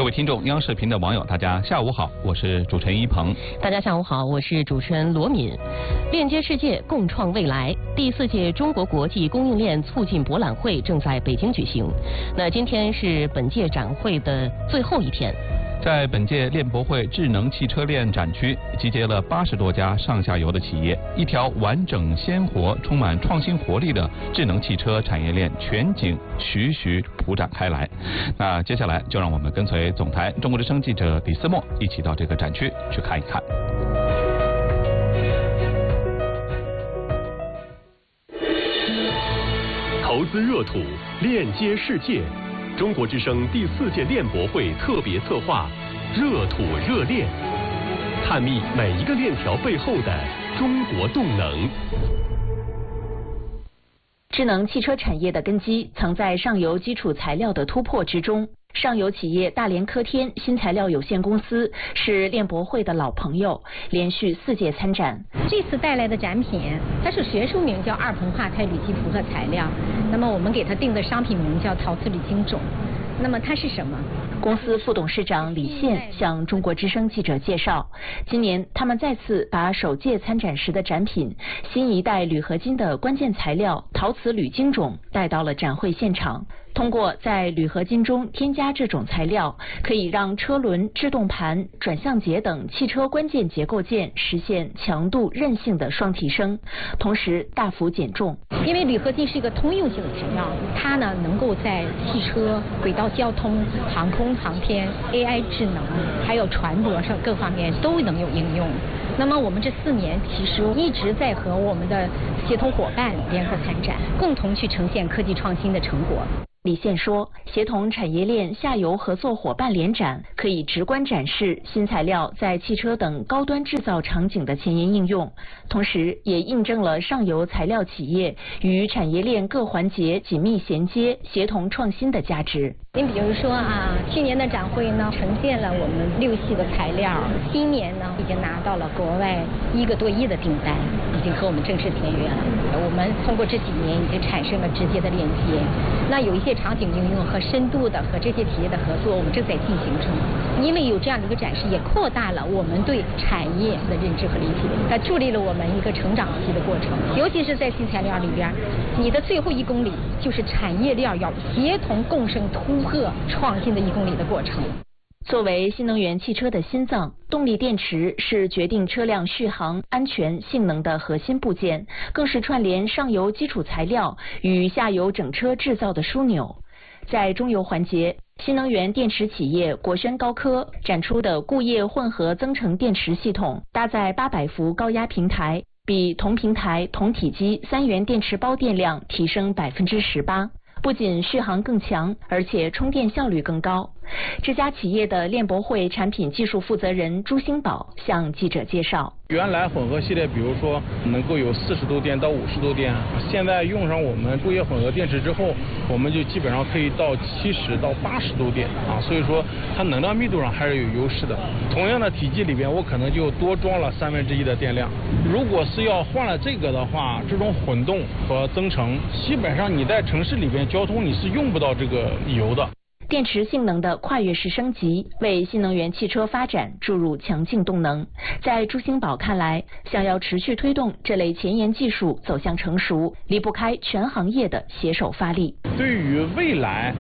各位听众，央视频的网友，大家下午好，我是主持人一鹏。 大家下午好，我是主持人罗敏。链接世界，共创未来。第4届中国国际供应链促进博览会正在北京举行。那今天是本届展会的最后一天。 在本届链博会智能汽车链展区，集结了80多家上下游的企业，一条完整鲜活、充满创新活力的智能汽车产业链全景徐徐铺展开来。那接下来就让我们跟随总台中国之声记者李思墨一起到这个展区去看一看。 投资热土，链接世界。中国之声第4届链博会特别策划《热土热链》，探秘每一个链条背后的中国动能。 智能汽车产业的根基藏在上游基础材料的突破之中。上游企业大连科天新材料有限公司是链博会的老朋友，连续4届参展。 这次带来的展品，它是学术名叫二硼化钛铝基复合材料，那么我们给它定的商品名叫陶瓷铝晶种。那么它是什么？ 公司副董事长李现向中国之声记者介绍，今年他们再次把首届参展时的展品新一代铝合金的关键材料陶瓷铝晶种带到了展会现场。通过在铝合金中添加这种材料，可以让车轮、制动盘、转向节等汽车关键结构件实现强度、韧性的双提升，同时大幅减重。 因为铝合金是一个通用性的材料，它呢能够在汽车、轨道交通、航空航天、AI 智能，还有船舶上各方面都能有应用。那么我们这4年其实一直在和我们的协同伙伴联合参展，共同去呈现科技创新的成果。 李现说，协同产业链下游合作伙伴联展，可以直观展示新材料在汽车等高端制造场景的前沿应用，同时也印证了上游材料企业与产业链各环节紧密衔接、协同创新的价值。 你比如说去年的展会呢，呈现了我们6系的材料，今年呢已经拿到了国外1个多亿的订单，已经和我们正式签约了。我们通过这几年已经产生了直接的链接，那有一些场景应用和深度的和这些企业的合作，我们正在进行中。因为有这样的一个展示，也扩大了我们对产业的认知和理解，它助力了我们一个成长期的过程。尤其是在新材料里边，你的最后1公里就是产业链要协同共生突破创新的1公里的过程。 作为新能源汽车的心脏，动力电池是决定车辆续航、安全、性能的核心部件，更是串联上游基础材料与下游整车制造的枢纽。在中游环节，新能源电池企业国轩高科展出的固液混合增程电池系统，搭载800伏高压平台，比同平台同体积3元电池包电量提升18%。不仅续航更强，而且充电效率更高。这家企业的链博会产品技术负责人朱兴宝向记者介绍， 原来混合系列比如说能够有40度电到50度电，现在用上我们固液混合电池之后，我们就基本上可以到70到80度电所以说它能量密度上还是有优势的。同样的体积里边，我可能就多装了1/3的电量。如果是要换了这个的话，这种混动和增程，基本上你在城市里边交通你是用不到这个油的。 电池性能的跨越式升级，为新能源汽车发展注入强劲动能。在朱兴宝看来，想要持续推动这类前沿技术走向成熟，离不开全行业的携手发力。 对于未来